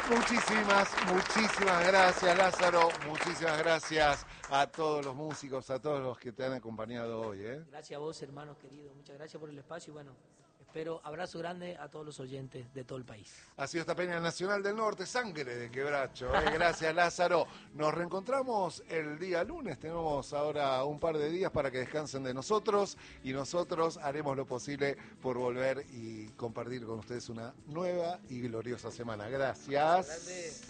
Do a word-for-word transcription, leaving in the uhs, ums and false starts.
Muchísimas, muchísimas gracias, Lázaro. Muchísimas gracias a todos los músicos, a todos los que te han acompañado hoy, ¿eh? Gracias a vos, hermanos queridos. Muchas gracias por el espacio y bueno, espero abrazo grande a todos los oyentes de todo el país. Ha sido esta Peña Nacional del Norte, sangre de Quebracho, ¿eh? Gracias, Lázaro. Nos reencontramos el día lunes. Tenemos ahora un par de días para que descansen de nosotros y nosotros haremos lo posible por volver y compartir con ustedes una nueva y gloriosa semana. Gracias.